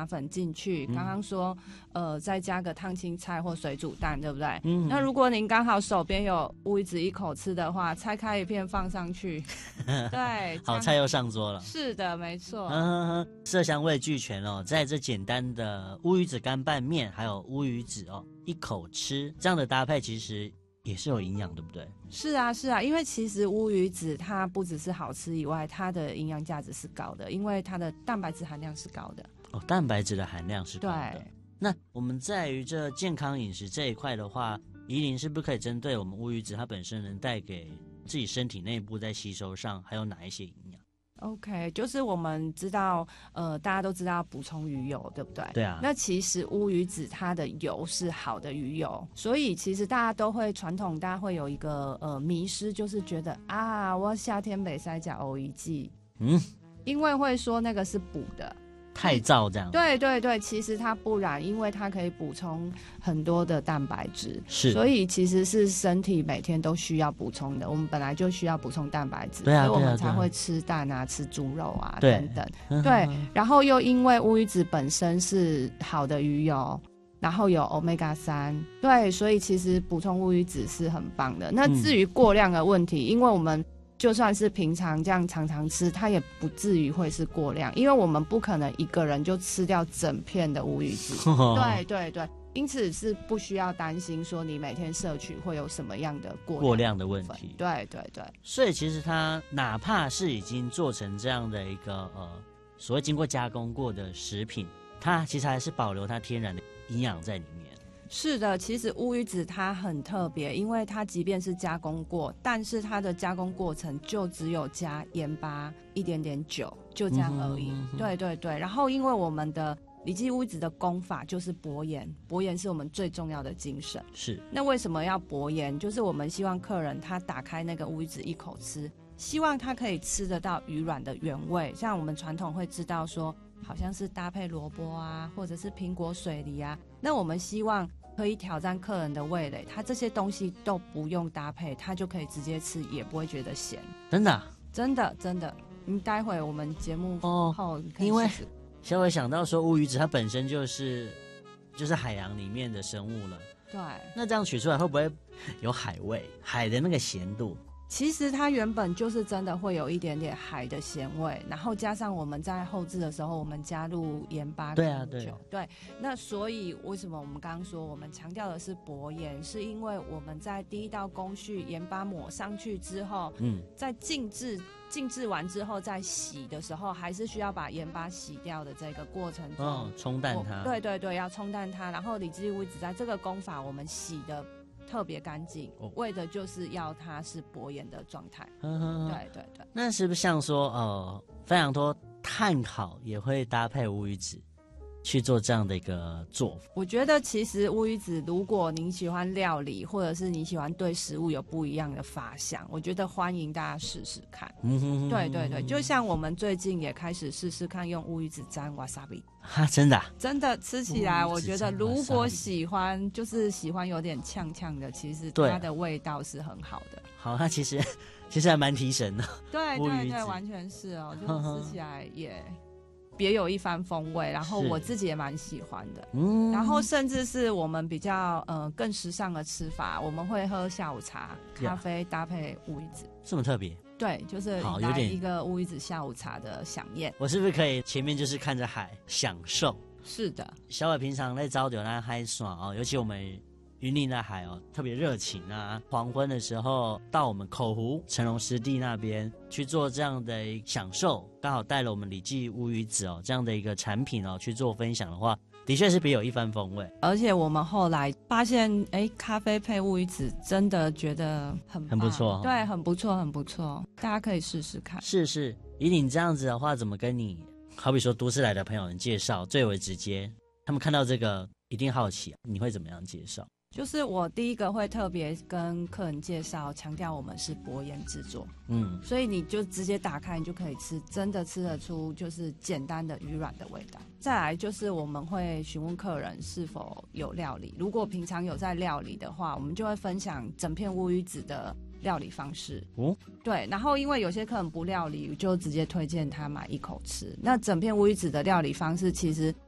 粉进去，刚刚说再加个烫青菜或水煮蛋，对不对？那如果您刚好手边有乌鱼子一口吃的话，拆开一片放上去，对， 好菜又上桌了。 是的，没错。 色香味俱全哦，在这简单的乌鱼子干拌面，还有乌鱼子一口吃这样的搭配，其实也是有营养，对不对？ 是啊，是啊，因为其实乌鱼子它不只是好吃以外，它的营养价值是高的，因为它的蛋白质含量是高的。 蛋白质的含量是高的。 对。 那我们在于这健康饮食这一块的话，宜玲是不是可以针对我们乌鱼子它本身能带给自己身体内部在吸收上，还有哪一些营养 ？OK， 就是我们知道，大家都知道补充鱼油，对不对？ 对啊。 那其实乌鱼子它的油是好的鱼油，所以其实大家都会传统，大家会有一个迷失，就是觉得啊，我夏天没塞加欧一剂，因为会说那个是补的。 太燥这样。 对对对，其实它不然，因为它可以补充很多的蛋白质， 是， 所以其实是身体每天都需要补充的。我们本来就需要补充蛋白质， 对啊， 所以我们才会吃蛋啊、吃猪肉啊对等等。对，然后又因为乌鱼子本身是好的鱼油，然后有 Omega-3，对，所以其实补充乌鱼子是很棒的。那至于过量的问题，因为我们就算是平常这样常常吃，它也不至于会是过量，因为我们不可能一个人就吃掉整片的乌鱼子。对对对，因此是不需要担心说你每天摄取会有什么样的过量的问题。 对对对， 所以其实它哪怕是已经做成这样的一个所谓经过加工过的食品，它其实还是保留它天然的营养在里面。 是的，其实乌鱼子它很特别，因为它即便是加工过，但是它的加工过程就只有加盐巴一点点酒，就这样而已。对对对，然后因为我们的李记乌鱼子的工法就是薄盐，薄盐是我们最重要的精神。 是， 那为什么要薄盐？就是我们希望客人他打开那个乌鱼子一口吃，希望他可以吃得到鱼卵的原味。像我们传统会知道说，好像是搭配萝卜啊，或者是苹果水梨啊，那我们希望可以挑战客人的味蕾，他这些东西都不用搭配，他就可以直接吃，也不会觉得咸。 真的、啊？ 真的真的。待会我们节目后可以试试。 因为小伟想到说乌鱼子它本身就是海洋里面的生物了， 对， 那这样取出来会不会有海味，海的那个咸度？ 其实它原本就是真的会有一点点海的咸味，然后加上我们在后制的时候，我们加入盐巴跟酒，对，那所以为什么我们刚刚说我们强调的是薄盐，是因为我们在第一道工序盐巴抹上去之后，在静置完之后再洗的时候，还是需要把盐巴洗掉的这个过程中， 冲淡它。对对对，要冲淡它。然后李记乌鱼子在这个工法，我们洗的特别干净，为的就是要它是薄盐的状态。对对对。 那是不是像说非常多炭烤也会搭配乌鱼子去做这样的一个做法？我觉得其实乌鱼子，如果您喜欢料理，或者是你喜欢对食物有不一样的发想，我觉得欢迎大家试试看。对对对，就像我们最近也开始试试看用乌鱼子沾 wasabi。 真的啊？真的吃起来，我觉得如果喜欢有点呛呛的，其实它的味道是很好的。 好，它其实还蛮提神的。 对对对，完全是哦，就是吃起来也别有一番风味，然后我自己也蛮喜欢的。然后甚至是我们比较更时尚的吃法，我们会喝下午茶，咖啡搭配乌鱼子， 这么特别？ 对，就是来一个乌鱼子下午茶的飨宴。 我是不是可以前面就是看着海享受？ 是的， 小伟平常在招酒那海爽尤其我们云林的海特别热情啊。黄昏的时候到我们口湖成龙湿地那边去做这样的享受，刚好带了我们李记乌鱼子这样的一个产品去做分享的话，的确是别有一番风味。 而且我们后来发现咖啡配乌鱼子真的觉得很不错。 对，很不错很不错，大家可以试试看。 是以你这样子的话，怎么跟你好比说都市来的朋友们介绍最为直接？他们看到这个一定好奇，你会怎么样介绍？ 就是我第一个会特别跟客人介绍，强调我们是薄盐制作，所以你就直接打开，你就可以吃，真的吃得出就是简单的鱼卵的味道。再来就是我们会询问客人是否有料理，如果平常有在料理的话，我们就会分享整片乌鱼子的料理方式。对，然后因为有些客人不料理，就直接推荐他买一口吃。那整片乌鱼子的料理方式其实